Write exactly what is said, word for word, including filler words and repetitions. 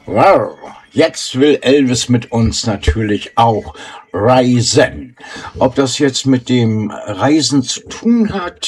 Wow, jetzt will Elvis mit uns natürlich auch reisen. Ob das jetzt mit dem Reisen zu tun hat,